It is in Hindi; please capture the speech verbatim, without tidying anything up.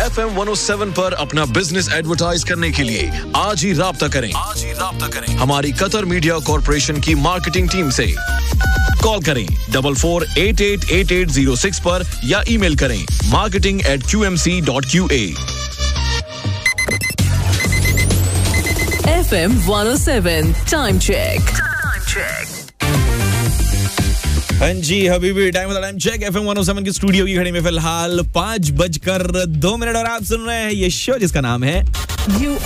F M one O seven पर अपना बिजनेस एडवर्टाइज करने के लिए आज ही राब्ता करें आज ही राब्ता करें हमारी कतर मीडिया कॉर्पोरेशन की मार्केटिंग टीम से। कॉल करें double four eight eight eight eight zero six पर या ईमेल करें marketing eight Q M C dot Q A. F M one O seven time check. हाँ जी हबीबी, टाइम होता time check. F M one O seven की स्टूडियो की घड़ी में फिलहाल पांच बजकर दो मिनट और आप सुन रहे हैं ये शो जिसका नाम है यू